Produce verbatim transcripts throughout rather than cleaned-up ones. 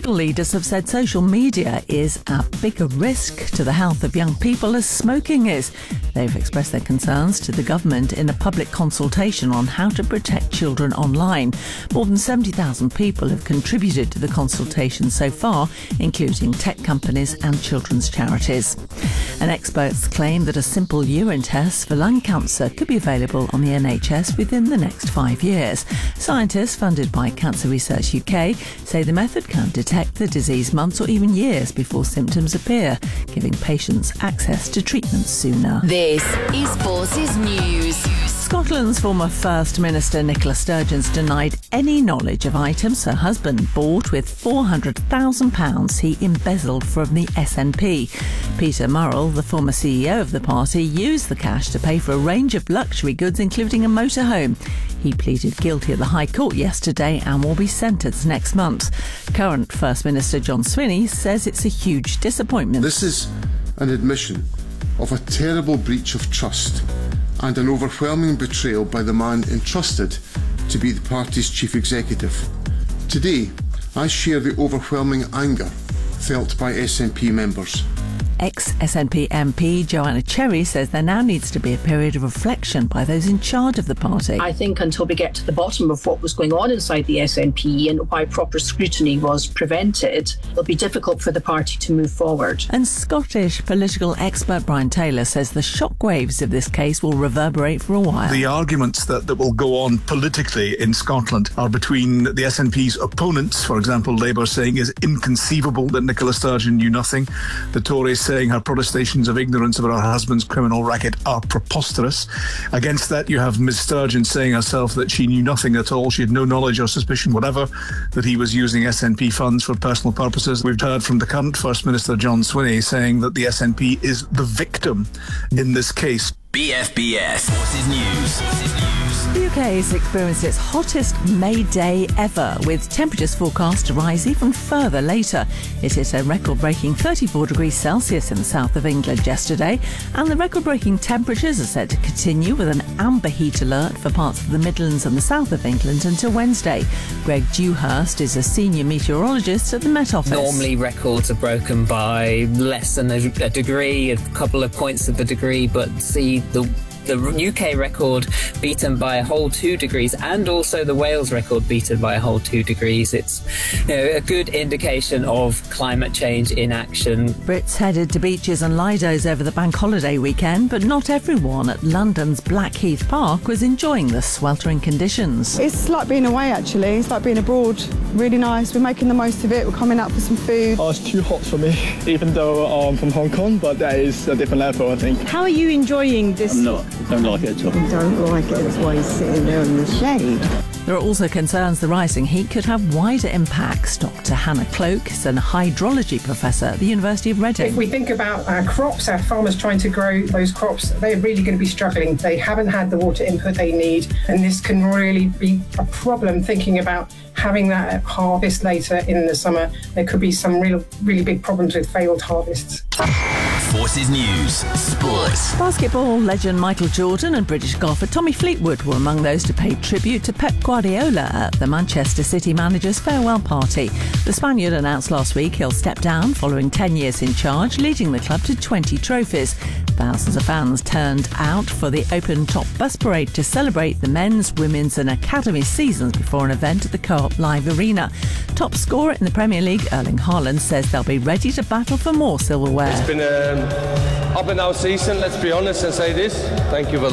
Political leaders have said social media is a bigger risk to the health of young people as smoking is. They've expressed their concerns to the government in a public consultation on how to protect children online. More than seventy thousand people have contributed to the consultation so far, including tech companies and children's charities. And experts claim that a simple urine test for lung cancer could be available on the N H S within the next five years. Scientists funded by Cancer Research U K say the method can detect the disease months or even years before symptoms appear, giving patients access to treatment sooner. This is Forces News. Scotland's former First Minister Nicola Sturgeon's denied any knowledge of items her husband bought with four hundred thousand pounds he embezzled from the S N P. Peter Murrell, the former C E O of the party, used the cash to pay for a range of luxury goods, including a motorhome. He pleaded guilty at the High Court yesterday and will be sentenced next month. Current First Minister John Swinney says it's a huge disappointment. This is an admission of a terrible breach of trust and an overwhelming betrayal by the man entrusted to be the party's chief executive. Today, I share the overwhelming anger felt by S N P members. Ex-S N P M P Joanna Cherry says there now needs to be a period of reflection by those in charge of the party. I think until we get to the bottom of what was going on inside the S N P and why proper scrutiny was prevented, it'll be difficult for the party to move forward. And Scottish political expert Brian Taylor says the shockwaves of this case will reverberate for a while. The arguments that, that will go on politically in Scotland are between the S N P's opponents, for example, Labour saying it's inconceivable that Nicola Sturgeon knew nothing, the Tories saying her protestations of ignorance about her husband's criminal racket are preposterous. Against that, you have Miz Sturgeon saying herself that she knew nothing at all. She had no knowledge or suspicion whatever that he was using S N P funds for personal purposes. We've heard from the current First Minister John Swinney saying that the S N P is the victim in this case. B F B S Forces News. Forces News. The U K has experienced its hottest May day ever, with temperatures forecast to rise even further later. It hit a record-breaking thirty-four degrees Celsius in the south of England yesterday, and the record-breaking temperatures are set to continue with an amber heat alert for parts of the Midlands and the south of England until Wednesday. Greg Dewhurst is a senior meteorologist at the Met Office. Normally records are broken by less than a, a degree, a couple of points of a degree, but see the the U K record beaten by a whole two degrees and also the Wales record beaten by a whole two degrees. It's, you know, a good indication of climate change in action. Brits headed to beaches and lidos over the bank holiday weekend, but not everyone at London's Blackheath Park was enjoying the sweltering conditions. It's like being away, actually. It's like being abroad. Really nice. We're making the most of it. We're coming out for some food. Oh, it's too hot for me, even though I'm from Hong Kong, but that is a different level, I think. How are you enjoying this? I'm not. Don't like it at all. I don't like it. That's why he's sitting there in the shade. There are also concerns the rising heat could have wider impacts. Doctor Hannah Cloak is an hydrology professor at the University of Reading. If we think about our crops, our farmers trying to grow those crops, they're really going to be struggling. They haven't had the water input they need, and this can really be a problem thinking about having that harvest later in the summer. There could be some real, really big problems with failed harvests. Forces News. Sports. Basketball legend Michael Jordan and British golfer Tommy Fleetwood were among those to pay tribute to Pep Guardiola at the Manchester City manager's farewell party. The Spaniard announced last week he'll step down following ten years in charge, leading the club to twenty trophies. Thousands of fans turned out for the open-top bus parade to celebrate the men's, women's and academy seasons before an event at the Co-op Live Arena. Top scorer in the Premier League, Erling Haaland, says they'll be ready to battle for more silverware. It's been an up and down season, let's be honest and say this. Thank you for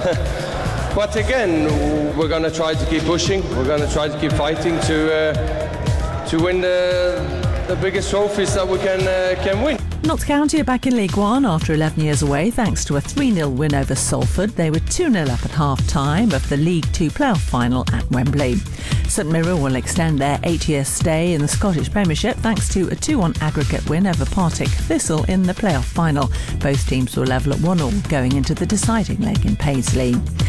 that. But again, we're going to try to keep pushing. We're going to try to keep fighting to uh, to win the, the biggest trophies that we can uh, can win. Notts County are back in League One after eleven years away thanks to a three nil win over Salford. They were two nil up at half-time of the League Two playoff final at Wembley. St Mirren will extend their eight-year stay in the Scottish Premiership thanks to a two one aggregate win over Partick Thistle in the playoff final. Both teams were level at one all going into the deciding leg in Paisley.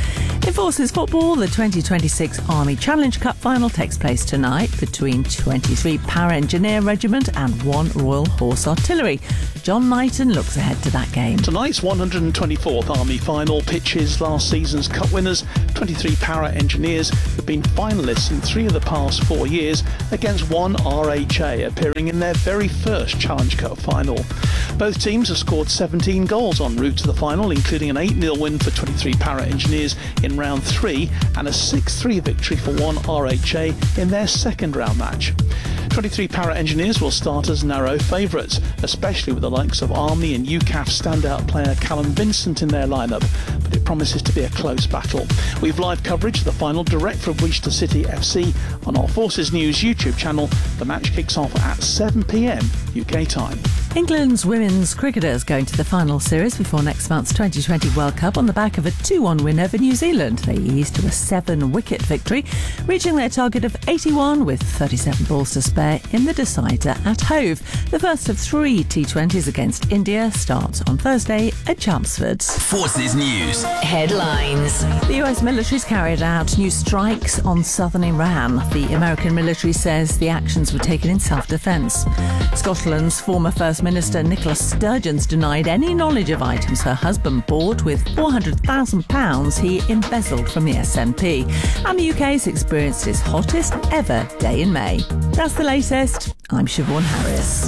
In Forces football, the twenty twenty-six Army Challenge Cup final takes place tonight between twenty-three Para Engineer Regiment and one Royal Horse Artillery. John Knighton looks ahead to that game. Tonight's one hundred twenty-fourth Army final pitches last season's Cup winners, twenty-three Para Engineers, who've been finalists in three of the past four years, against one R H A, appearing in their very first Challenge Cup final. Both teams have scored seventeen goals en route to the final, including an eight nil win for twenty-three Para Engineers in round three and a six three victory for one R H A in their second round match. twenty-three Para Engineers will start as narrow favourites, especially with the likes of Army and U C A F standout player Callum Vincent in their lineup, but it promises to be a close battle. We've live coverage of the final direct from Winchester City F C on our Forces News YouTube channel. The match kicks off at seven p m U K time. England's women's cricketers going to the final series before next month's twenty twenty World Cup on the back of a two one win over New Zealand. They eased to a seven-wicket victory, reaching their target of eighty-one with thirty-seven balls to spare in the decider at Hove. The first of three T twenties against India starts on Thursday at Chelmsford. Forces News headlines. The U S military's carried out new strikes on southern Iran. The American military says the actions were taken in self-defence. Scotland's former First Minister Nicola Sturgeon's denied any knowledge of items her husband bought with four hundred thousand pounds he embezzled from the S N P. And the U K's experienced its hottest ever day in May. That's the latest. I'm Siobhan Harris.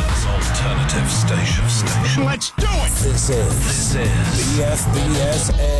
Alternative station. Station. Let's do it! This is, this is B F B S A.